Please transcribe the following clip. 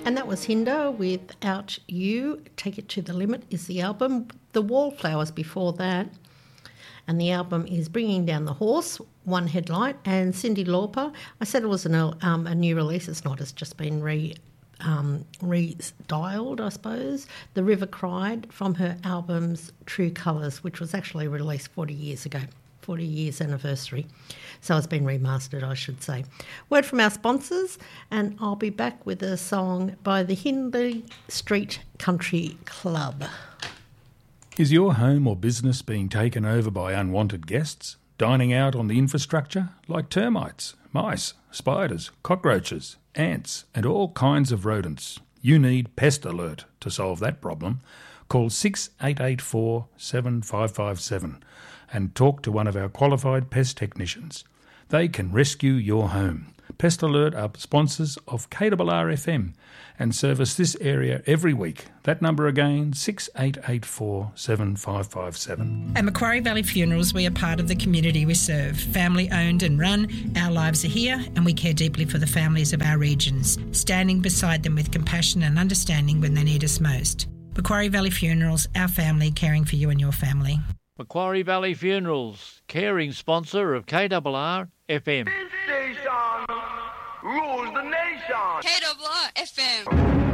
And that was Hinder Without You. Take It to the Limit is the album. The Wallflowers before that. And the album is Bringing Down the Horse, One Headlight, and Cyndi Lauper. I said it was a new release. It's not. It's just been restyled, I suppose. The River Cried from her album's True Colours, which was actually released 40 years ago. 40 years anniversary. So it's been remastered, I should say. Word from our sponsors, and I'll be back with a song by the Hindley Street Country Club. Is your home or business being taken over by unwanted guests, dining out on the infrastructure like termites, mice, spiders, cockroaches, ants and all kinds of rodents? You need Pest Alert to solve that problem. Call 6884 7557 and talk to one of our qualified pest technicians. They can rescue your home. Pest Alert are sponsors of KRR FM and service this area every week. That number again, 6884 7557. At Macquarie Valley Funerals, we are part of the community we serve. Family owned and run, our lives are here and we care deeply for the families of our regions, standing beside them with compassion and understanding when they need us most. Macquarie Valley Funerals, our family caring for you and your family. Macquarie Valley Funerals, caring sponsor of KRR FM. This station rules the nation. KRR FM.